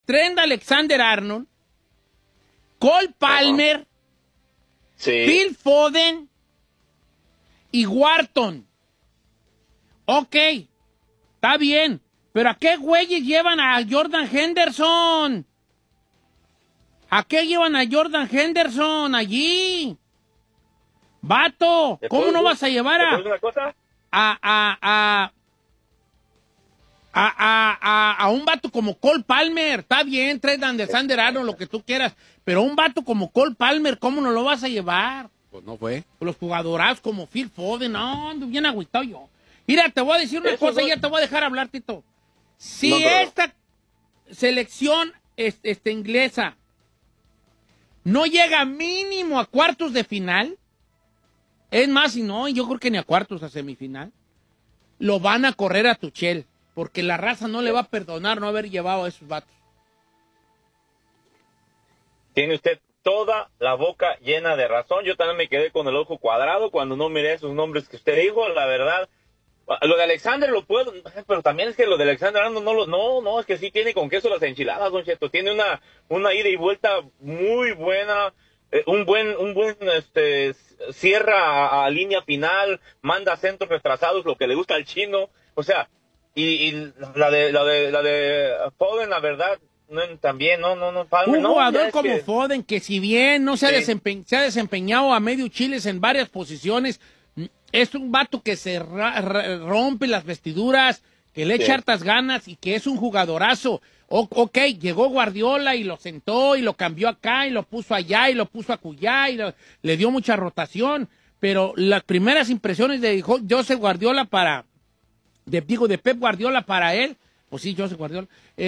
Trent Alexander-Arnold, Cole Palmer, Sí. Phil Foden y Wharton. Ok, está bien, pero ¿a qué güeyes llevan a Jordan Henderson? ¿A qué llevan a Jordan Henderson allí? Vato, ¿cómo no vas a llevar ¿Te puedo decir una cosa? a un vato como Cole Palmer? Está bien, Trent Alexander-Arnold, lo que tú quieras, pero un vato como Cole Palmer, ¿cómo no lo vas a llevar? Pues no fue. Los jugadorazos como Phil Foden, no, ando bien agüitado yo. Mira, te voy a decir una cosa y ya te voy a dejar hablar, Tito. Si esta selección inglesa no llega mínimo a cuartos de final, es más, y no, yo creo que ni a cuartos, a semifinal, lo van a correr a Tuchel, porque la raza no le va a perdonar no haber llevado a esos vatos. Tiene usted toda la boca llena de razón. Yo también me quedé con el ojo cuadrado cuando no miré esos nombres que usted dijo, la verdad. Lo de Alexander lo puedo, pero también es que lo de Alexander Arnold no, es que sí tiene con queso las enchiladas, Don Cheto. Tiene una ida y vuelta muy buena, un buen cierra a línea final, manda centros retrasados, lo que le gusta al chino. O sea, y la de Foden, la verdad, también, Palmer, un jugador es como que... Foden, que si bien no se ha desempeñado a medio chiles en varias posiciones, es un vato que se rompe las vestiduras, que le echa hartas ganas y que es un jugadorazo. Ok, llegó Guardiola y lo sentó y lo cambió acá y lo puso allá y lo puso acullá y le dio mucha rotación, pero las primeras impresiones de Josep Guardiola de Pep Guardiola para él, pues sí, Josep Guardiola,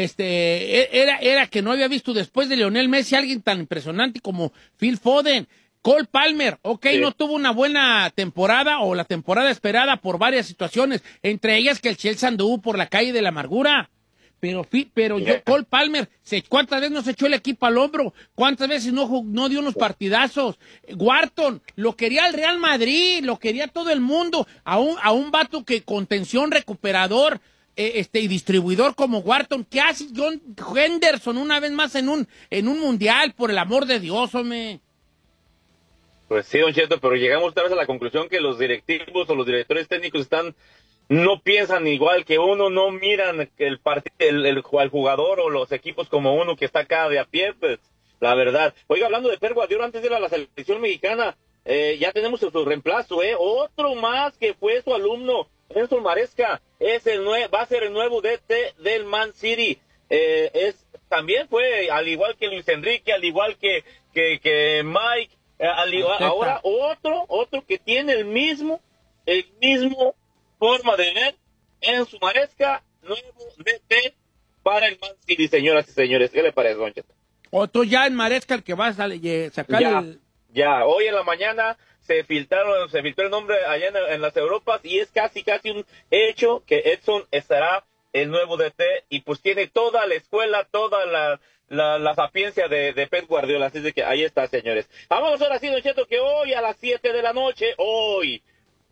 era que no había visto después de Lionel Messi alguien tan impresionante como Phil Foden. Cole Palmer, no tuvo una buena temporada o la temporada esperada por varias situaciones, entre ellas que el Chelsea anduvo por la calle de la amargura. Pero Cole Palmer, ¿cuántas veces nos echó el equipo al hombro? ¿Cuántas veces no dio unos partidazos? Wharton, lo quería el Real Madrid, lo quería todo el mundo, a un vato que contención, recuperador, y distribuidor como Wharton. ¿Qué hace John Henderson una vez más en un mundial? Por el amor de Dios, hombre. Pues sí, Don Cheto, pero llegamos otra vez a la conclusión que los directivos o los directores técnicos no piensan igual que uno, no miran el jugador o los equipos como uno que está acá de a pie, pues, la verdad. Oiga, hablando de Pep Guardiola, antes de ir a la selección mexicana, ya tenemos su reemplazo, otro más que fue su alumno, Enzo Maresca, va a ser el nuevo DT del Man City. También fue, al igual que Luis Enrique, al igual que Mike, ahora otro que tiene el mismo forma de ver, Enzo Maresca, nuevo DT para el Man City, señoras y señores. ¿Qué le parece, Don Cheto? Otro ya en Maresca el que va a sacar Ya, hoy en la mañana se filtró el nombre allá en las Europas y es casi un hecho que Edson estará el nuevo DT y pues tiene toda la escuela, toda la sapiencia de Pep Guardiola, así de que ahí está, señores. Vamos ahora sí, Don Cheto, que hoy a las 7 de la noche, hoy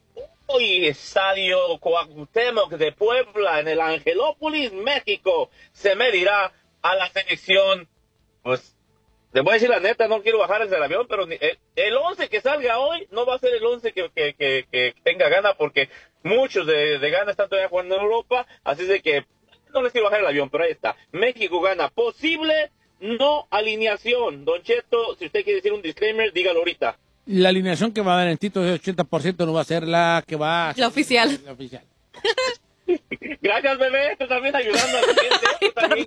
Estadio Cuauhtémoc de Puebla, en el Angelópolis, México, se medirá a la selección. Pues, le voy a decir la neta, no quiero bajar desde el avión, pero el 11 que salga hoy no va a ser el 11 que tenga Gana, porque muchos de Gana están todavía jugando en Europa, así de que no les quiero bajar el avión, pero ahí está. México gana. Posible no alineación. Don Cheto, si usted quiere decir un disclaimer, dígalo ahorita. La alineación que va a dar en Tito de 80% no va a ser la que va a ser la oficial. La oficial. Gracias, bebé. Tú también ayudando a la gente.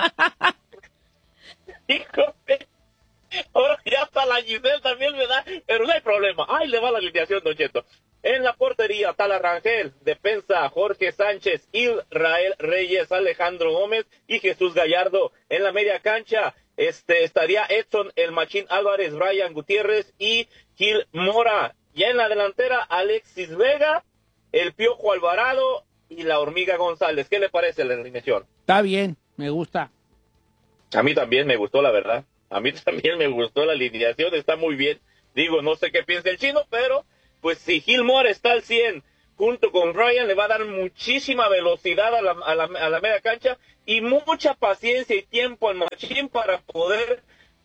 Híjole. Ahora ya hasta la Giselle también me da, pero no hay problema. Ahí le va la alineación, Don Cheto. En la portería, Tala Rangel. Defensa, Jorge Sánchez, Israel Reyes, Alejandro Gómez y Jesús Gallardo. En la media cancha, estaría Edson El Machín Álvarez, Brian Gutiérrez y Gil Mora. Ya en la delantera, Alexis Vega, el Piojo Alvarado y la Hormiga González. ¿Qué le parece la alineación? Está bien, me gusta. A mí también me gustó, la verdad. A mí también me gustó la alineación, está muy bien. Digo, no sé qué piensa el chino, pero pues si Gil Mora está al 100, junto con Ryan, le va a dar muchísima velocidad a la media cancha y mucha paciencia y tiempo al Machín para poder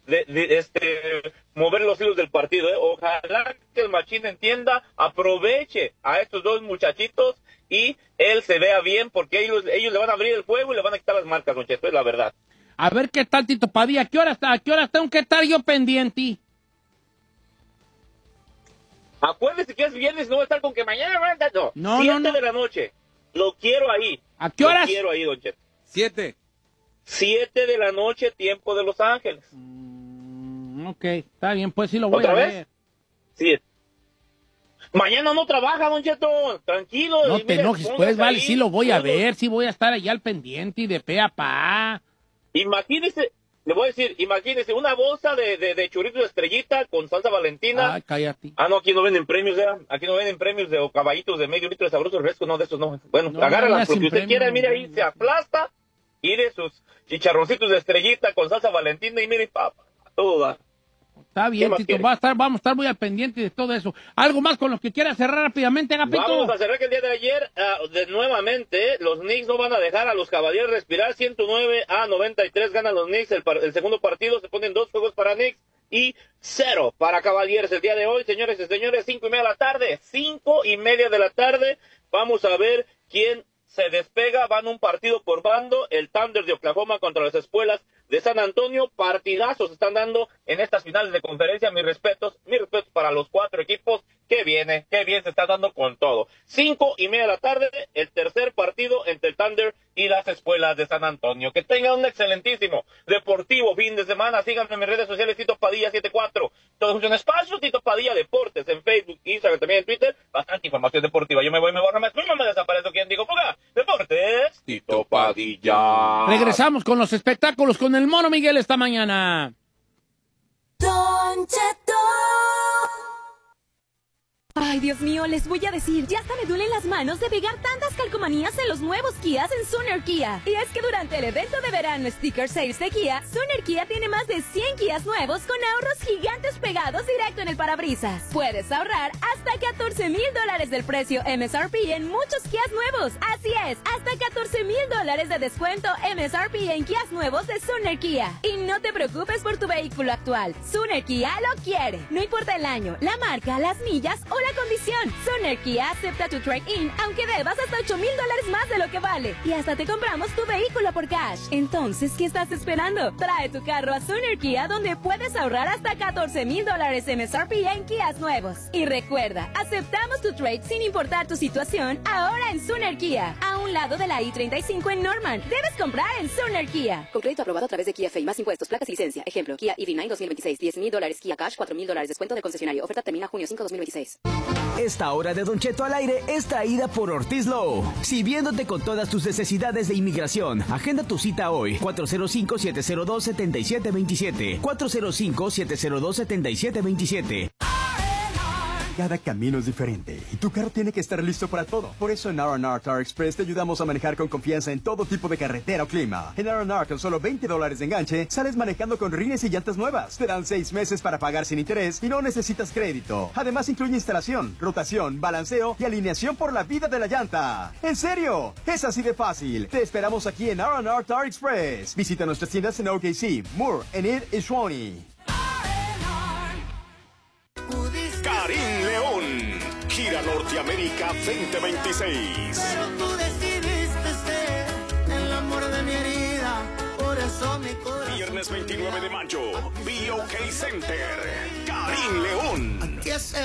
mover los hilos del partido. Ojalá que el Machín entienda, aproveche a estos dos muchachitos y él se vea bien, porque ellos le van a abrir el juego y le van a quitar las marcas, Don Cheto, es la verdad. A ver qué tal, Tito Padilla. ¿A qué hora tengo que estar yo pendiente? Acuérdese que es viernes, no va a estar con que mañana no. 7 de la noche. Lo quiero ahí. ¿A qué horas? Lo quiero ahí, Don Cheto. 7 de la noche, tiempo de Los Ángeles. Ok, está bien, pues sí lo voy a ver. ¿Otra vez? Sí. Mañana no trabaja, Don Cheto. Tranquilo. No te enojes, pues, vale, sí lo voy a ver. Sí voy a estar allá al pendiente y de pe a pa. Imagínese... Le voy a decir, imagínese, una bolsa de churritos de Estrellita con salsa Valentina. Ay, cállate. No, aquí no venden premios, Aquí no venden premios de caballitos de medio litro de sabroso refresco, no, de esos no. Bueno, agárralas porque usted quiera, mire ahí, se aplasta y de sus chicharroncitos de Estrellita con salsa Valentina y mire, papá, todo va. Está bien, Tito, vamos a estar muy al pendiente de todo eso. ¿Algo más con lo que quiera cerrar rápidamente, Agapito? Vamos a cerrar que el día de ayer, nuevamente, los Knicks no van a dejar a los Caballeros respirar. 109-93 ganan los Knicks. El segundo partido se ponen 2 juegos para Knicks y 0 para Caballeros. El día de hoy, señores y señores, 5:30 de la tarde. 5:30 de la tarde. Vamos a ver quién se despega. Van un partido por bando. El Thunder de Oklahoma contra las Espuelas de San Antonio. Partidazos están dando en estas finales de conferencia. Mis respetos para los 4 equipos. Qué bien se está dando con todo. 5:30 de la tarde, el tercer partido entre el Thunder y las Espuelas de San Antonio. Que tengan un excelentísimo deportivo fin de semana. Síganme en mis redes sociales, Tito Padilla 74. Todo es un espacio, Tito Padilla Deportes, en Facebook, Instagram, también en Twitter. Bastante información deportiva. Yo me voy, me borro, me desaparezco. ¿Quién digo? Fuga, Deportes, Tito Padilla. Regresamos con los espectáculos con el Mono Miguel esta mañana. Don Cheto. Ay, Dios mío, les voy a decir, ya hasta me duelen las manos de pegar tantas calcomanías en los nuevos Kias en Sooner Kia. Y es que durante el evento de verano Sticker Sales de Kia, Sooner Kia tiene más de 100 Kias nuevos con ahorros gigantes pegados directo en el parabrisas. Puedes ahorrar hasta $14,000 del precio MSRP en muchos Kias nuevos. Así es, hasta $14,000 de descuento MSRP en Kias nuevos de Sooner Kia. Y no te preocupes por tu vehículo actual, Sooner Kia lo quiere. No importa el año, la marca, las millas o la condición, Sooner Kia acepta tu trade-in, aunque debas hasta $8,000 más de lo que vale. Y hasta te compramos tu vehículo por cash. Entonces, ¿qué estás esperando? Trae tu carro a Sooner Kia, donde puedes ahorrar hasta $14,000 MSRP en Kias nuevos. Y recuerda, aceptamos tu trade sin importar tu situación, ahora en Sooner Kia, a un lado de la I-35 en Norman. Debes comprar en Sooner Kia. Con crédito aprobado a través de Kia Fay, más impuestos, placas y licencia. Ejemplo, Kia EV9 2026, $10,000, Kia Cash, $4,000, descuento del concesionario. Oferta termina junio 5, 2026. Esta hora de Don Cheto al aire es traída por Ortiz Law. Sirviéndote con todas tus necesidades de inmigración. Agenda tu cita hoy. 405-702-7727. 405-702-7727. Cada camino es diferente y tu carro tiene que estar listo para todo. Por eso en R&R Car Express te ayudamos a manejar con confianza en todo tipo de carretera o clima. En R&R con solo $20 de enganche, sales manejando con rines y llantas nuevas. Te dan 6 meses para pagar sin interés y no necesitas crédito. Además incluye instalación, rotación, balanceo y alineación por la vida de la llanta. ¡En serio! Es así de fácil. Te esperamos aquí en R&R Car Express. Visita nuestras tiendas en OKC, Moore, Enid y Shawnee. Karim León, gira Norteamérica 2026. Pero tú decidiste ser el amor de mi herida, por eso mi corazón. Viernes 29 de mayo, BOK Center, Karim León.